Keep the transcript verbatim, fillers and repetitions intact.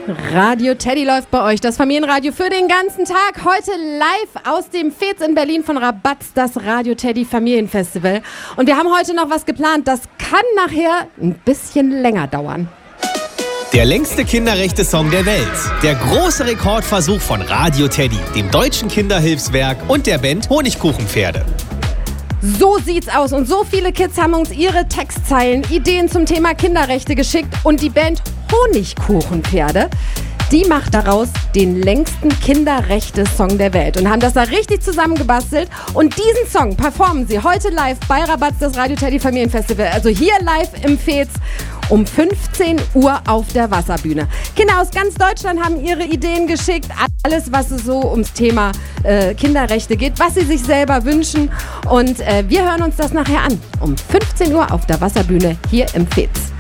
Radio Teddy läuft bei euch, das Familienradio für den ganzen Tag. Heute live aus dem Fez in Berlin von Rabatz, das Radio Teddy Familienfestival. Und wir haben heute noch was geplant, das kann nachher ein bisschen länger dauern. Der längste Kinderrechte-Song der Welt. Der große Rekordversuch von Radio Teddy, dem Deutschen Kinderhilfswerk und der Band Honigkuchenpferde. So sieht's aus und so viele Kids haben uns ihre Textzeilen, Ideen zum Thema Kinderrechte geschickt und die Band Honigkuchenpferde, die macht daraus den längsten Kinderrechte-Song der Welt und haben das da richtig zusammengebastelt und diesen Song performen sie heute live bei Rabatz, das Radio Teddy Familienfestival, also hier live im Fez um fünfzehn Uhr auf der Wasserbühne. Kinder aus ganz Deutschland haben ihre Ideen geschickt, alles was es so ums Thema äh, Kinderrechte geht, was sie sich selber wünschen und äh, wir hören uns das nachher an, um fünfzehn Uhr auf der Wasserbühne hier im Fez.